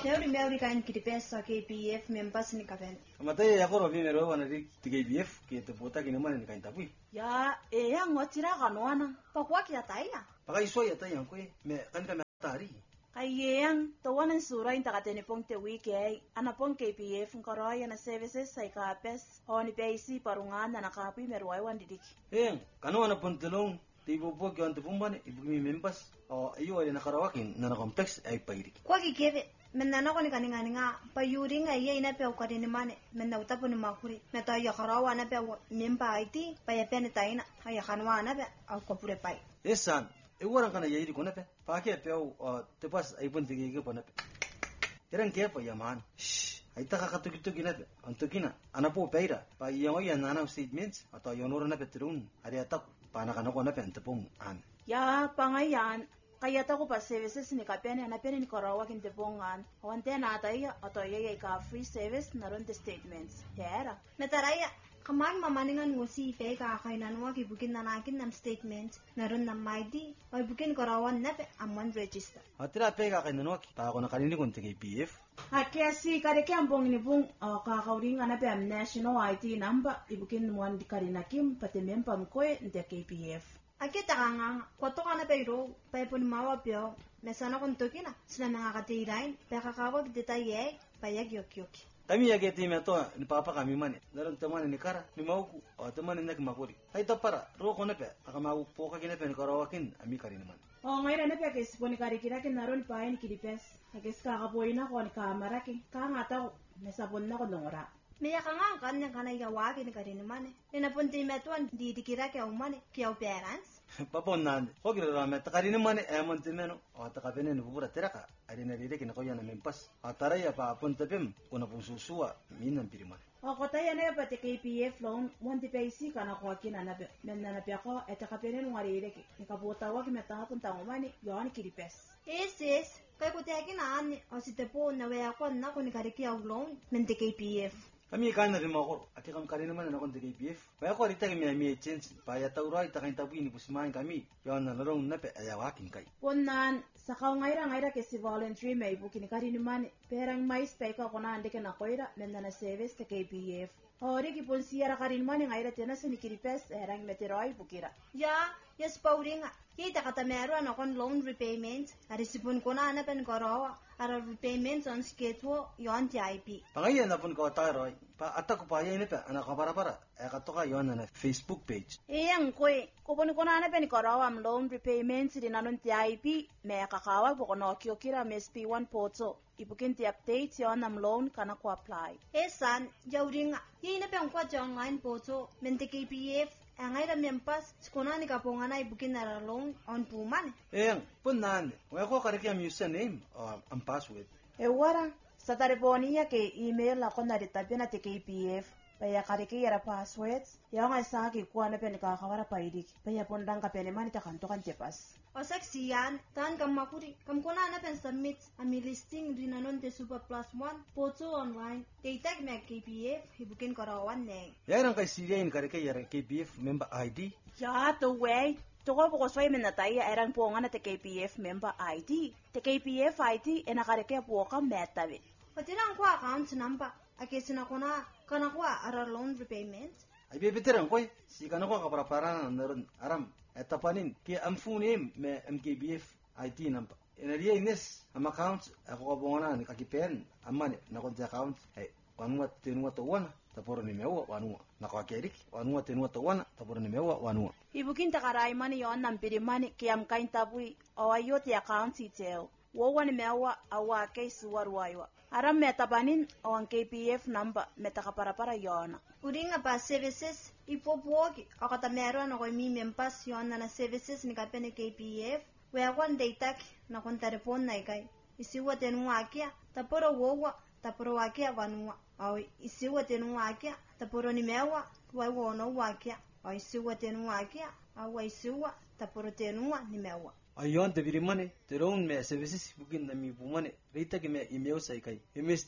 Meuri kain kiripesa KPF members ni kapen. Amatay ako robi mero wana di KPF kete pota kinamana ni kain tapui. Ya, yang ngotira kanwana. Pakwa kia taya. Pakai soya tayang kue me kan kami tari. Kayang tawanan sura inta katene pong te wiki ana pong KPF ngoroya na services sa ikapes honi peisi parungana na kapi meruai wandidik. Kanu ana pontelong tibo po kyo ante pumbane ibu mi members o ayo ale na karawakin na complex ay pairi. Kwa kikeve menna na ko ni kaninga nga payuri nga ye ina pe ukari ni mane menna utapo ni makuri meta ya karawa na pe memba IT pa ya pe ni taina ya kanwa na pe au kopure pai. Esan Ewarang kana yairi kona pe, pakai pe au tepas aipun tigi ke pona pe. Terang ke apa yaman? Aita kakatuki na pe, antukina, anapo peira, pa yang oya nana statements atau yang orang na pe terun, ada tak pana kana kona pe antepung an. Ya pangayan, kaya tako pa services ni kapene na pene ni karawa kintepungan, awante na ataya atau ya ka free service naron the statements. Hera. Metaraya Kaman mamaningan ngusi pe kakainan ki bukin nanakin nam statement naron nam ID ay bukin karawan na pe amman register. Atira pe kakainan waki pa ako nakalini kung tigay PF. Kaya si kareke ambong ni bung kakauring na pe am national ID number ibukin muan di karinakim pati mempa mkoe nte KPF. Akita kanga kwato kana pe ro pe pun mawa pyo mesana kon tokina sina nakakatirain pe kakawag detaye payag yoki. Kami ya geti meto ni papa kami mane dalam teman ni kara ni mauku o teman ni nak makuri ai tapara ro kone pe aka mau poka kine pe karawakin ami karin man ngaira ne pe ke sponi kari kira ke naron pain kidipes hakes ka kapoina ko ni kamera ke ka ngata mesapon na ko ngora me ya kanga kan nya kana ya wagi ni karin mane ina punti meto di dikira ke au mane ke au parents Papon nan, hoki ra me takari ni mane emon timeno o takapene ni bubura teraka ari na rire kina koya na mempas atara ya pa pon tepem kuna pususua minan piriman ko taya ne pa te KPF loan monti peisi kana ko kina na menna na ko etakapene no ari rire ki ka bota wa ki meta pun tango mane yon kiripes yes kai ko te kina an o si te po na we ko na ko ni kari ki au loan mente KPF Kami kan na rimako ati kam karin naman na kon tigay PF. Kaya ko rita kami mi change pa ya tauro ita kain tabu ini pusmain kami. Yon na larong na pe ayawakin kai. Ponan sa kaw ngaira ke si voluntary may bukin karin naman perang mais pa ko na ande ke na koira nenda na service te KPF. Ori ki pon siara karin man ngaira tena sa nikiripes erang meteroy bukira. Ya, yes pauringa. Kita kata meru na kon loan repayment ari sipun ko na pen karawa ara repayments on schedule yon TIP. Pangaya na pun ko taroy. Pa atak pa ya ini pe anak para. Katoka yon na Facebook page. Yang ko pon ko na pen karawa am loan repayments din anon TIP me kakawag ko no kira SP1 poto. Ibukin ti update yon am loan kana ko apply. Esan jauringa. Yina pe ko online poto mente KPF Angai ra mempas skona ni kapongana ibukin na loan on puman. Pun nan. Wa ko kare ki username and password. Wara sa tareponiya ke email ako na ritapya te KPF. Paya kare ki yara passwords. Yaw nga sa ki kuha na pe nakakawara paidik. Paya pundang ka pe naman itakantokan tepas. O seksiyan, tan kam makuri. Kam kuna na pen submit ami listing rinanon te Super Plus 1 poto online. Data me KPF ibukin karawan ne. Yaran kay siya in kare ki yara KPF member ID. Ya to way. Toko ko soy men nataya erang po nga na te KPF member ID. Te KPF ID ena kare ki po ka metabe. Patirang ko account number. Akesina kuna kana ko ara loan repayment. Ay bibitiran ko si kana ko kaparaparan naron aram etapanin ki amfunim me MKBF ID number. Enariya ines am account ako ko bongana ni kakipen amane na konti account ay wanwa tinwa to wana taporo ni mewa wanwa na kwa kerik wanwa tinwa to wana taporo ni mewa wanwa. Ibukin takaray man yon nampiri man kiyam kain tabui o ayoti account detail. Wawan mewa awa kay suwarwaywa. Aram metabanin o ang KPF number metakaparapara yona. Uringa pa services ipopuoki o kata meron ako mi mempas yon na services ni kapene KPF. Weakwan daytak na kon telefon na ikay. Isiwa tenwa akia taporo wowa taporo akia wanwa. O isiwa tenwa akia taporo ni mewa wono wakia. O isiwa tenwa akia o isiwa taporo tenwa ni mewa. Ayon te birimane teron me services bukin na mi bumane rita ke me email sa ikay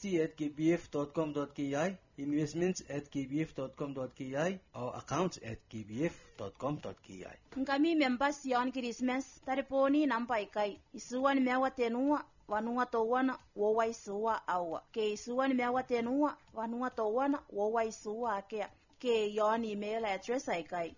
mst@kbf.com.ki investments@kbf.com.ki or accounts@kbf.com.ki Ngami members yon Christmas tariponi nampai kai isuwan mewa tenua wanunga towana wowa isuwa awa. Ke isuwa ni mewa tenua wanunga towana wowa isuwa akea. Ke yon email address aikai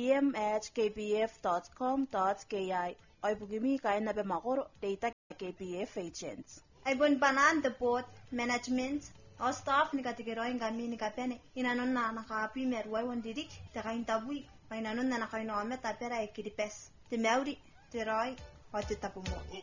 pm@kpf.com.ki. Oipugimi kai nabe magoro data KPF agents. Ay bon banan the board management o staff ni katigero ingami ni kapene inanon na nakapi merwai wondirik te kain tabui inanon na nakaino ame tapera ekiripes te meuri te roi o te tapumo.